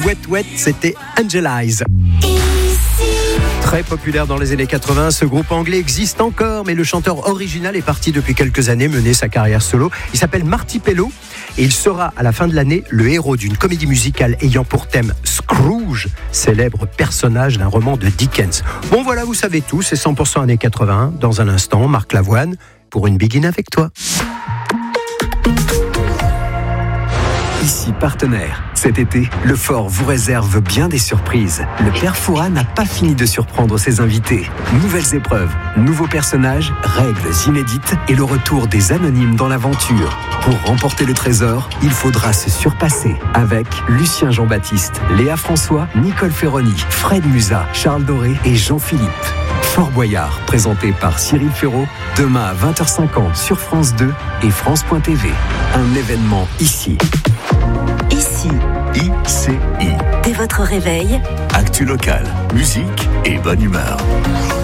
Wet, c'était Angel Eyes. Très populaire dans les années 80, ce groupe anglais existe encore, mais le chanteur original est parti depuis quelques années mener sa carrière solo. Il s'appelle Marty Pellow et il sera à la fin de l'année le héros d'une comédie musicale ayant pour thème Scrooge, célèbre personnage d'un roman de Dickens. Bon voilà, vous savez tout, c'est 100% années 80. Dans un instant, Marc Lavoine pour une Begin avec toi. Ici partenaire. Cet été, le Fort vous réserve bien des surprises. Le Père Fouras n'a pas fini de surprendre ses invités. Nouvelles épreuves, nouveaux personnages, règles inédites et le retour des anonymes dans l'aventure. Pour remporter le trésor, il faudra se surpasser avec Lucien Jean-Baptiste, Léa François, Nicole Ferroni, Fred Musa, Charles Doré et Jean-Philippe. Fort Boyard, présenté par Cyril Ferraud, demain à 20h50 sur France 2 et France.tv. Un événement ici. Ici. ICI. Dès votre réveil. Actu locale, musique et bonne humeur.